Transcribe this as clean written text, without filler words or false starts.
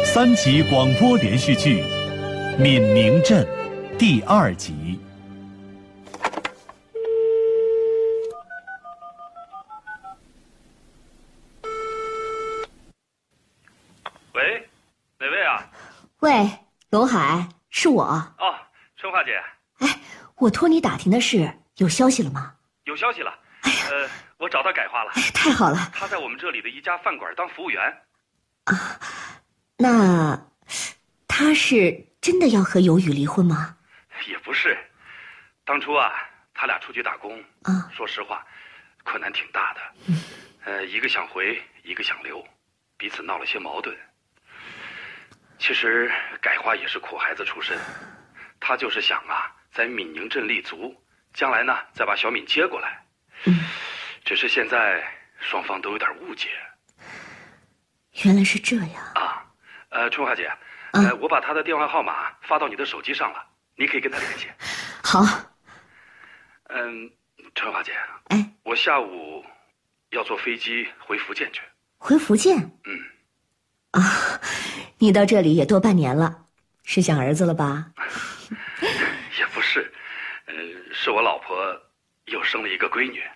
3集广播连续剧《闽宁镇》第2集。 喂，哪位啊？ 喂，龙海，是我。 哦，春花姐。 哎，我托你打听的事有消息了吗？ 有消息了。我找到改花了。 哎，太好了。 他在我们这里的一家饭馆当服务员。 啊，那他是真的要和有雨离婚吗？ 也不是，当初啊，他俩出去打工啊， 说实话，困难挺大的。一个想回，一个想留，彼此闹了些矛盾。其实改花也是苦孩子出身，他就是想啊，在闽宁镇立足，将来呢再把小敏接过来。只是现在双方都有点误解。 原来是这样啊。春花姐，我把他的电话号码发到你的手机上了，你可以跟他联系。 好。 春花姐， 哎， 我下午要坐飞机回福建去。 回福建？啊，你到这里也多半年了，是想儿子了吧？ 也不是，是我老婆又生了一个闺女。